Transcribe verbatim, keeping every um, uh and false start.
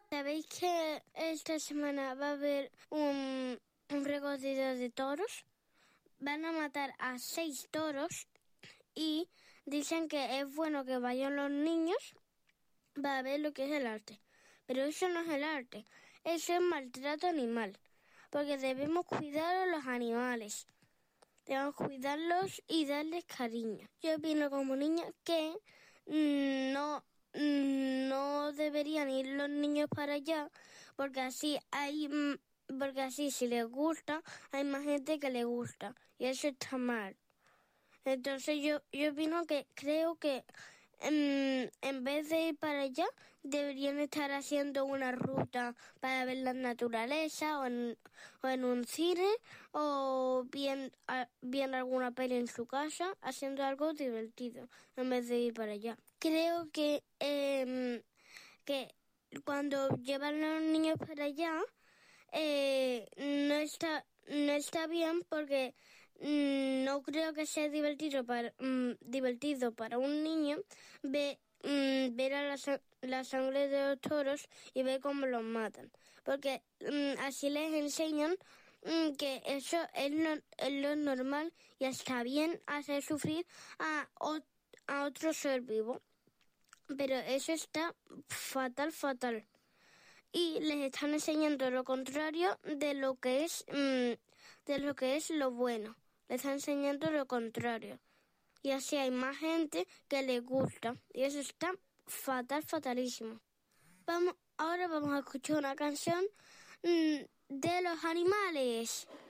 ¿Sabéis que esta semana va a haber un, un recorrido de toros? Van a matar a seis toros y dicen que es bueno que vayan los niños para ver lo que es el arte. Pero eso no es el arte, eso es maltrato animal, porque debemos cuidar a los animales. Debemos cuidarlos y darles cariño. Yo opino como niña que mmm, no, mmm, no deberían ir los niños para allá, porque así hay, mmm, porque así si les gusta, hay más gente que les gusta, y eso está mal. Entonces yo, yo opino que creo que en, en vez de ir para allá, deberían estar haciendo una ruta para ver la naturaleza o en, o en un cine o bien, a, viendo alguna peli en su casa, haciendo algo divertido en vez de ir para allá. Creo que, eh, que cuando llevan a los niños para allá, eh, no está no está bien porque mmm, no creo que sea divertido para mmm, divertido para un niño ver, mmm, ver a la, la sangre de los toros y ver cómo los matan, porque mmm, así les enseñan mmm, que eso es lo, es lo normal y está bien hacer sufrir a, a otro ser vivo, pero eso está fatal, fatal. Y les están enseñando lo contrario de lo que es mmm, de lo que es lo bueno. Les están enseñando lo contrario. Y así hay más gente que les gusta. Y eso está fatal, fatalísimo. Vamos, ahora vamos a escuchar una canción mmm, de los animales.